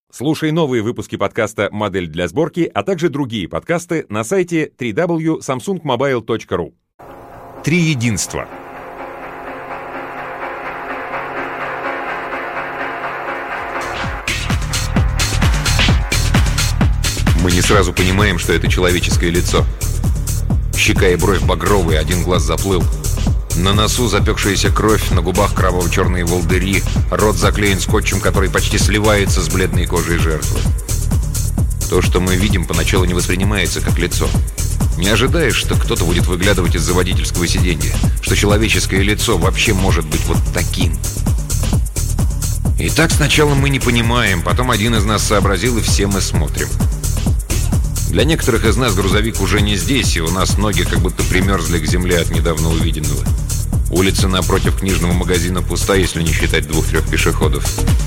Слушай новые выпуски подкаста «Модель для сборки», а также другие подкасты на сайте www.samsungmobile.ru. Три единства. Мы не сразу понимаем, что это человеческое лицо. Щека и бровь багровые, один глаз заплыл. На носу запекшаяся кровь, на губах кроваво-черные волдыри, рот заклеен скотчем, который почти сливается с бледной кожей жертвы. То, что мы видим, поначалу не воспринимается как лицо. Не ожидаешь, что кто-то будет выглядывать из-за водительского сиденья, что человеческое лицо вообще может быть вот таким. И так сначала мы не понимаем, потом один из нас сообразил, и все мы смотрим. Для некоторых из нас грузовик уже не здесь, и у нас ноги как будто примерзли к земле от недавно увиденного. Улица напротив книжного магазина пуста, если не считать 2-3 пешеходов.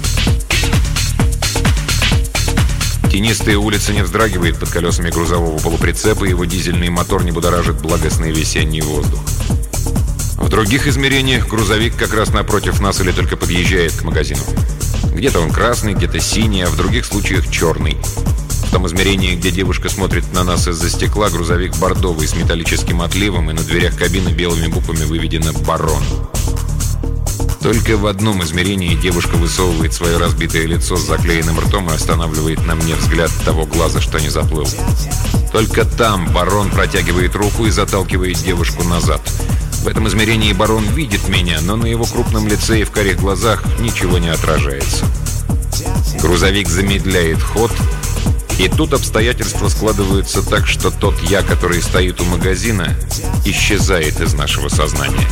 Тенистая улица не вздрагивает под колесами грузового полуприцепа, и его дизельный мотор не будоражит благостный весенний воздух. В других измерениях грузовик как раз напротив нас или только подъезжает к магазину. Где-то он красный, где-то синий, а в других случаях черный. В том измерении, где девушка смотрит на нас из-за стекла, грузовик бордовый с металлическим отливом, и на дверях кабины белыми буквами выведено «Барон». Только в одном измерении девушка высовывает свое разбитое лицо с заклеенным ртом и останавливает на мне взгляд того глаза, что не заплыл. Только там Барон протягивает руку и заталкивает девушку назад. В этом измерении Барон видит меня, но на его крупном лице и в карих глазах ничего не отражается. Грузовик замедляет ход, и тут обстоятельства складываются так, что тот я, который стоит у магазина, исчезает из нашего сознания.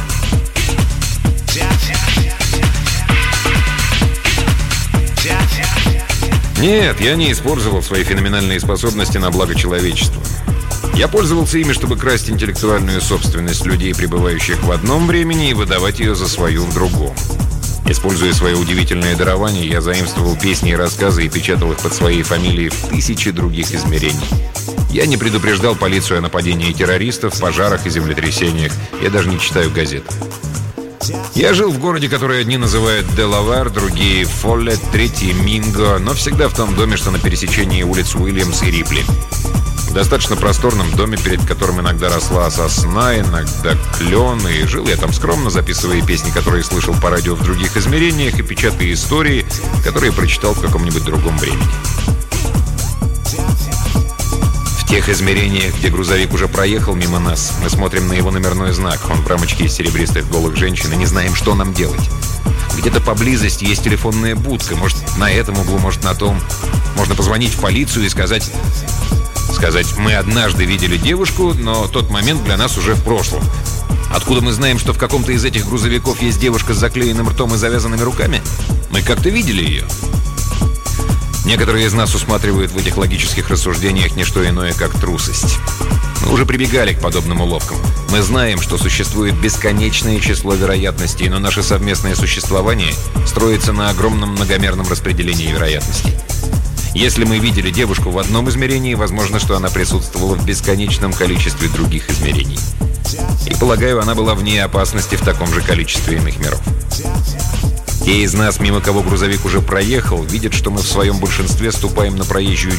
Нет, я не использовал свои феноменальные способности на благо человечества. Я пользовался ими, чтобы красть интеллектуальную собственность людей, пребывающих в одном времени, и выдавать ее за свою в другом. Используя свое удивительное дарование, я заимствовал песни и рассказы и печатал их под своей фамилией в 1000 других измерений. Я не предупреждал полицию о нападении террористов, пожарах и землетрясениях. Я даже не читаю газет. Я жил в городе, который одни называют Делавар, другие Фоллет, третьи Минго, но всегда в том доме, что на пересечении улиц Уильямс и Рипли. В достаточно просторном доме, перед которым иногда росла сосна, иногда клен, и жил я там скромно, записывая песни, которые слышал по радио в других измерениях, и печатая истории, которые прочитал в каком-нибудь другом времени. В тех измерениях, где грузовик уже проехал мимо нас, мы смотрим на его номерной знак. Он в рамочке из серебристых голых женщин, и не знаем, что нам делать. Где-то поблизости есть телефонная будка, может, на этом углу, может, на том. Можно позвонить в полицию и сказать, мы однажды видели девушку, но тот момент для нас уже в прошлом. Откуда мы знаем, что в каком-то из этих грузовиков есть девушка с заклеенным ртом и завязанными руками? Мы как-то видели ее. Некоторые из нас усматривают в этих логических рассуждениях не что иное, как трусость. Мы уже прибегали к подобным уловкам. Мы знаем, что существует бесконечное число вероятностей, но наше совместное существование строится на огромном многомерном распределении вероятностей. Если мы видели девушку в одном измерении, возможно, что она присутствовала в бесконечном количестве других измерений. И, полагаю, она была вне опасности в таком же количестве иных миров. Те из нас, мимо кого грузовик уже проехал, видят, что мы в своем большинстве ступаем на проезжую